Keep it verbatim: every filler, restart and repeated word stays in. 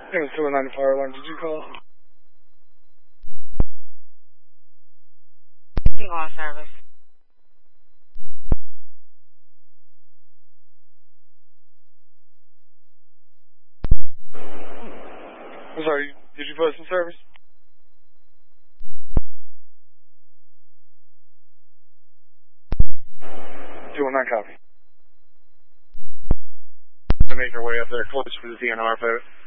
It was two oh nine fire alarm. Did you call? Call service. I'm sorry, did you post in service? two oh nine copy. To make our way up there close for the D N R vote.